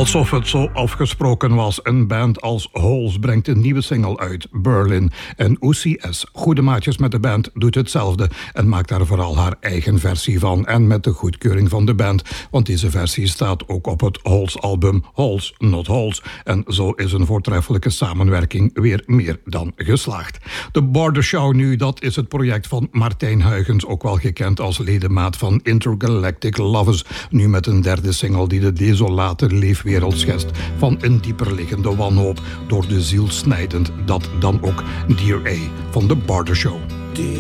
Alsof het zo afgesproken was. Een band als Holes brengt een nieuwe single uit, Berlin. En Oesie S, goede maatjes met de band, doet hetzelfde en maakt daar vooral haar eigen versie van. En met de goedkeuring van de band, want deze versie staat ook op het Holes-album Holes, Not Holes. En zo is een voortreffelijke samenwerking weer meer dan geslaagd. De Border Show nu, dat is het project van Martijn Huygens, ook wel gekend als ledemaat van Intergalactic Lovers. Nu met een derde single die de desolate leefwereld schetst van een dieperliggende wanhoop, door de ziel snijdend, dat dan ook Dear A van de Border Show.